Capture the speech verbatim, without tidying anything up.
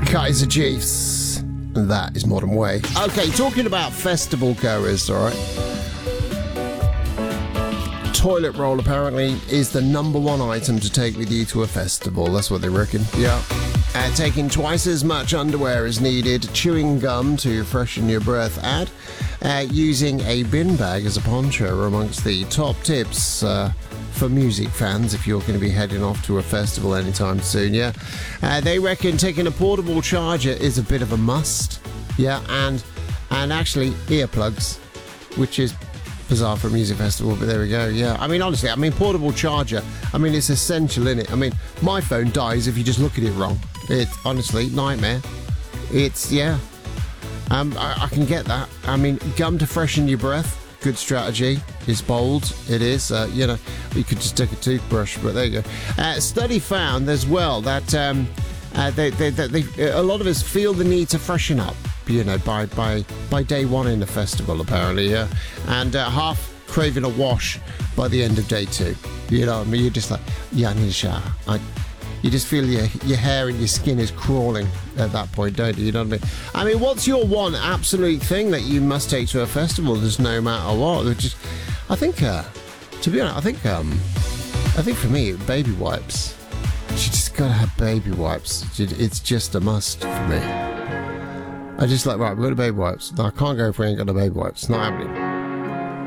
Kaiser Chiefs. And that is Modern Way. Okay, talking about festival goers, all right. Toilet roll apparently is the number one item to take with you to a festival. That's what they reckon. Yeah. Uh, taking twice as much underwear as needed, chewing gum to freshen your breath, and uh, using a bin bag as a poncho are amongst the top tips uh, for music fans if you're going to be heading off to a festival anytime soon. Yeah, uh, they reckon taking a portable charger is a bit of a must. Yeah, and and actually earplugs, which is bizarre for a music festival, but there we go. Yeah, I mean, honestly, I mean, portable charger, I mean, it's essential, innit? I mean, my phone dies if you just look at it wrong. It's honestly nightmare. It's, yeah, um, I, I can get that. I mean, gum to freshen your breath, good strategy. It's bold, it is. Uh, you know, you could just take a toothbrush, but there you go. Uh, study found as well that um, uh, they, they, they, they, a lot of us feel the need to freshen up, you know, by by by day one in the festival, apparently, yeah, and uh, half craving a wash by the end of day two. You know what I mean? You're just like, yeah, I need a shower. I, you just feel your your hair and your skin is crawling at that point, don't you? You know what I mean? I mean, what's your one absolute thing that you must take to a festival? Just no matter what. Just, I think, uh, to be honest, I think, um, I think for me, baby wipes. You just gotta have baby wipes. It's just a must for me. I just like, right, we've got the baby wipes. No, I can't go if we ain't got the baby wipes. It's not happening.